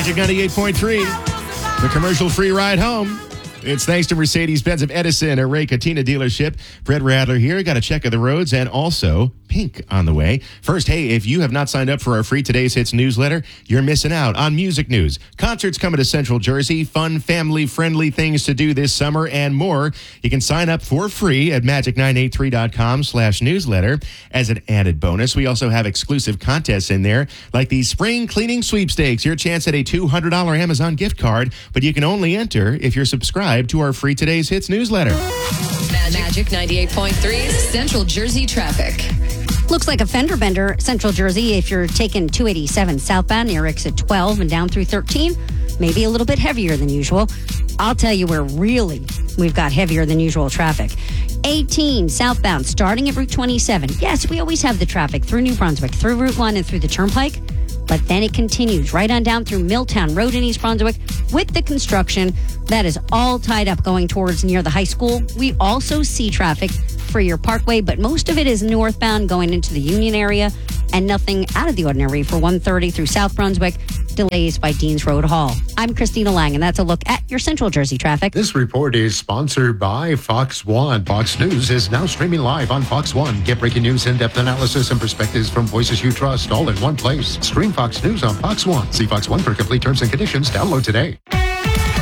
Magic 98.3, the commercial-free ride home. It's thanks to Mercedes-Benz of Edison, a Ray Katina dealership. Brett Radler here. Got a check of the roads and also Pink on the way. First, hey, if you have not signed up for our free Today's Hits newsletter, you're missing out on music news. Concerts coming to Central Jersey, fun, family-friendly things to do this summer, and more. You can sign up for free at magic983.com/newsletter. As an added bonus, we also have exclusive contests in there, like the Spring Cleaning Sweepstakes, your chance at a $200 Amazon gift card, but you can only enter if you're subscribed to our free Today's Hits newsletter. Magic 98.3 Central Jersey traffic. Looks like a fender bender, Central Jersey, if you're taking 287 southbound near exit 12 and down through 13, maybe a little bit heavier than usual. I'll tell you where really we've got heavier than usual traffic. 18 southbound starting at Route 27. Yes, we always have the traffic through New Brunswick, through Route 1 and through the Turnpike. But then it continues right on down through Milltown Road in East Brunswick with the construction. That is all tied up going towards near the high school. We also see traffic for your Parkway, but most of it is northbound going into the Union area and nothing out of the ordinary for 130 through South Brunswick. Delays by Deans Road Hall. I'm Christina Lang, and that's a look at your Central Jersey traffic. This report is sponsored by Fox One. Fox News is now streaming live on Fox One. Get breaking news, in-depth analysis, and perspectives from voices you trust all in one place. Stream Fox News on Fox One. See Fox One for complete terms and conditions. Download today.